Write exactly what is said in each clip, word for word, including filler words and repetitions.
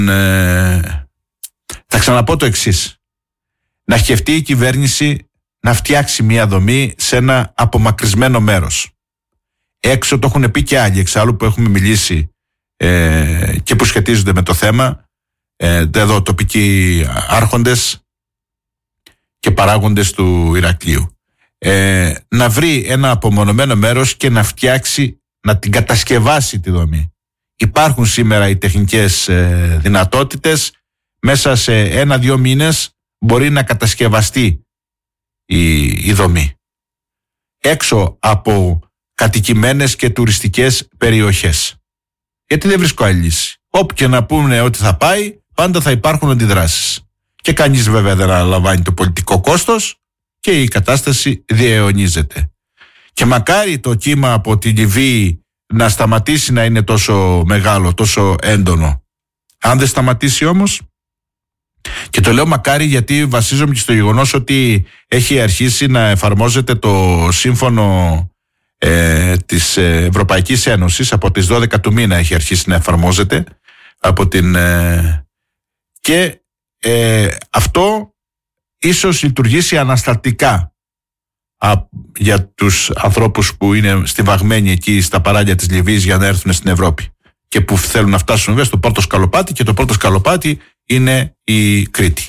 Ε, θα ξαναπώ το εξής. Να σκεφτεί η κυβέρνηση να φτιάξει μια δομή σε ένα απομακρυσμένο μέρος. Έξω το έχουν πει και άλλοι εξάλλου που έχουμε μιλήσει ε, και που σχετίζονται με το θέμα, ε, εδώ τοπικοί άρχοντες και παράγοντες του Ηρακλείου. Ε, να βρει ένα απομονωμένο μέρος και να φτιάξει, να την κατασκευάσει τη δομή. Υπάρχουν σήμερα οι τεχνικές ε, δυνατότητες. Μέσα σε ένα-δυο μήνες μπορεί να κατασκευαστεί η, η δομή. Έξω από κατοικημένες και τουριστικές περιοχές. Γιατί δεν βρίσκω άλλη λύση. Όπου και να πούνε ότι θα πάει, πάντα θα υπάρχουν αντιδράσεις. Και κανείς βέβαια δεν αναλαμβάνει το πολιτικό κόστος και η κατάσταση διαιωνίζεται. Και μακάρι το κύμα από τη Λιβύη να σταματήσει να είναι τόσο μεγάλο, τόσο έντονο. Αν δεν σταματήσει όμως, και το λέω μακάρι γιατί βασίζομαι και στο γεγονός ότι έχει αρχίσει να εφαρμόζεται το σύμφωνο ε, της Ευρωπαϊκής Ένωσης, από τις δώδεκα του μήνα έχει αρχίσει να εφαρμόζεται από την, ε, και ε, αυτό ίσως λειτουργήσει αναστατικά α, για τους ανθρώπους που είναι στιβαγμένοι εκεί στα παράλια της Λιβύης για να έρθουν στην Ευρώπη και που θέλουν να φτάσουν βέβαια στο πρώτο σκαλοπάτι, και το πρώτο σκαλοπάτι είναι η Κρήτη.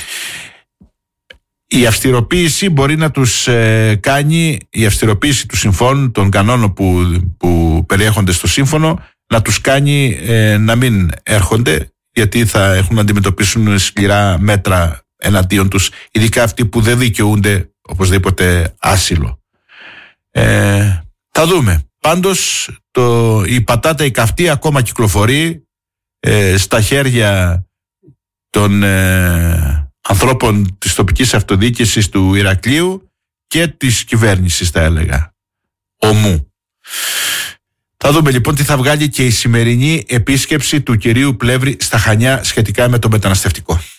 Η αυστηροποίηση μπορεί να τους ε, κάνει, η αυστηροποίηση του συμφώνου, των κανόνων που, που περιέχονται στο σύμφωνο, να τους κάνει ε, να μην έρχονται, γιατί θα έχουν να αντιμετωπίσουν σκληρά μέτρα εναντίον τους, ειδικά αυτοί που δεν δικαιούνται οπωσδήποτε άσυλο. Ε, θα δούμε. Πάντως το, η πατάτα η καυτή ακόμα κυκλοφορεί ε, στα χέρια των ε, ανθρώπων της τοπικής αυτοδιοίκησης του Ηρακλείου και της κυβέρνησης, θα έλεγα, ομού. Θα δούμε λοιπόν τι θα βγάλει και η σημερινή επίσκεψη του κυρίου Πλεύρη στα Χανιά σχετικά με το μεταναστευτικό.